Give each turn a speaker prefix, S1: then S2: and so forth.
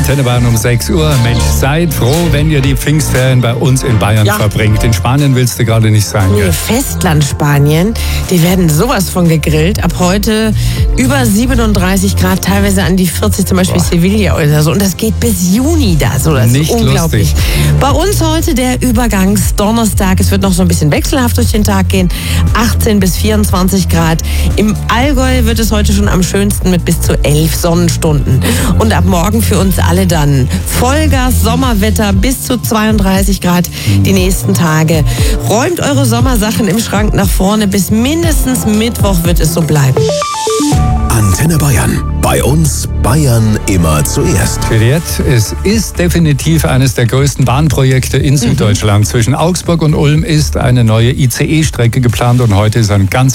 S1: Antenne Bayern um 6 Uhr. Mensch, seid froh, wenn ihr die Pfingstferien bei uns in Bayern verbringt. In Spanien willst du gerade nicht sein,
S2: Nee,
S1: gell?
S2: Festland-Spanien, die werden sowas von gegrillt. Ab heute über 37 Grad, teilweise an die 40, zum Beispiel Sevilla oder so. Und das geht bis Juni da. So, das
S1: Nicht
S2: ist unglaublich.
S1: lustig.
S2: Bei uns heute der Übergangsdonnerstag. Es wird noch so ein bisschen wechselhaft durch den Tag gehen. 18 bis 24 Grad. Im Allgäu wird es heute schon am schönsten mit bis zu 11 Sonnenstunden. Und ab morgen für uns alle dann Vollgas Sommerwetter bis zu 32 Grad die nächsten Tage. Räumt eure Sommersachen im Schrank nach vorne. Bis mindestens Mittwoch wird es so bleiben.
S3: Antenne Bayern. Bei uns Bayern immer zuerst.
S1: Juliette, es ist definitiv eines der größten Bahnprojekte in Süddeutschland. Zwischen Augsburg und Ulm ist eine neue ICE-Strecke geplant und heute ist ein ganz